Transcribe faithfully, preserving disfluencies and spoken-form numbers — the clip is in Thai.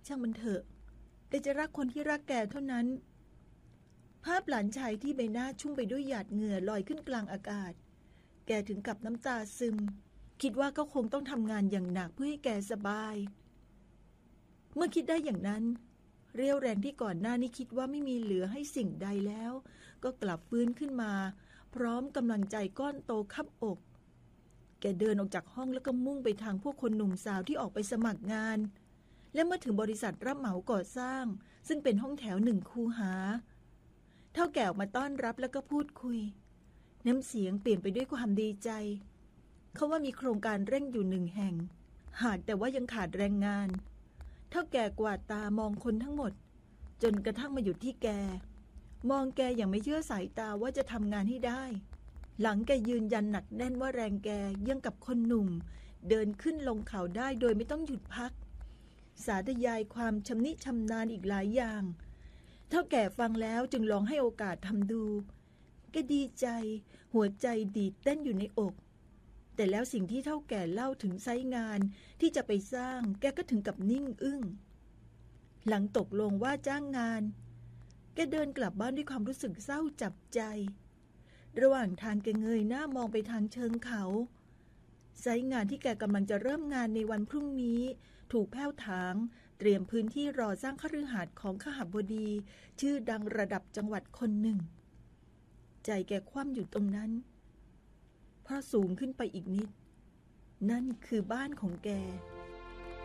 ช่างมันเถอะแกจะรักคนที่รักแกเท่านั้นภาพหลานชายที่ใบหน้าชุ่มไปด้วยหยาดเหงื่อลอยขึ้นกลางอากาศแกถึงกับน้ำตาซึมคิดว่าก็คงต้องทำงานอย่างหนักเพื่อให้แกสบายเมื่อคิดได้อย่างนั้นเรี่ยวแรงที่ก่อนหน้านี้คิดว่าไม่มีเหลือให้สิ่งใดแล้วก็กลับฟื้นขึ้นมาพร้อมกำลังใจก้อนโตคับอกแกเดินออกจากห้องแล้วก็มุ่งไปทางพวกคนหนุ่มสาวที่ออกไปสมัครงานและเมื่อถึงบริษัทรับเหมาก่อสร้างซึ่งเป็นห้องแถวหนึ่งคูหาเท่าแก่ออกมาต้อนรับแล้วก็พูดคุยน้ำเสียงเปลี่ยนไปด้วยความดีใจเขาว่ามีโครงการเร่งอยู่หนึ่งแห่งหากแต่ว่ายังขาดแรงงานเท่าแก่กวาดตามองคนทั้งหมดจนกระทั่งมาหยุดที่แกมองแกอย่างไม่เชื่อสายตาว่าจะทำงานให้ได้หลังแกยืนยันหนักแน่นว่าแรงแกยังกับคนหนุ่มเดินขึ้นลงเขาได้โดยไม่ต้องหยุดพักสาธยายความชำนิชำนาญอีกหลายอย่างเท่าแก่ฟังแล้วจึงลองให้โอกาสทำดูแกดีใจหัวใจดีดเต้นอยู่ในอกแต่แล้วสิ่งที่เท่าแก่เล่าถึงไซต์งานที่จะไปสร้างแกก็ถึงกับนิ่งอึ้งหลังตกลงว่าจ้างงานแกเดินกลับบ้านด้วยความรู้สึกเศร้าจับใจระหว่างทางแกเงยหน้ามองไปทางเชิงเขาไซต์งานที่แกกำลังจะเริ่มงานในวันพรุ่งนี้ถูกแผ้วถางเตรียมพื้นที่รอสร้างคฤหาสน์ของขหบดีชื่อดังระดับจังหวัดคนหนึ่งใจแกคว่ำอยู่ตรงนั้นเพราะสูงขึ้นไปอีกนิดนั่นคือบ้านของแก